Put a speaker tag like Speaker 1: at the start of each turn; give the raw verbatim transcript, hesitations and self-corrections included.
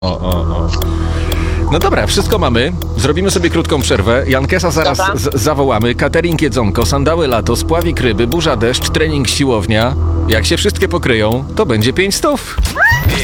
Speaker 1: O, o, o. No dobra, wszystko mamy. Zrobimy sobie krótką przerwę. Jankesa zaraz
Speaker 2: Dobra.
Speaker 1: z- zawołamy. Catering jedzonko, sandały lato, spławik ryby, burza deszcz, trening siłownia. Jak się wszystkie pokryją, to będzie pięć stów.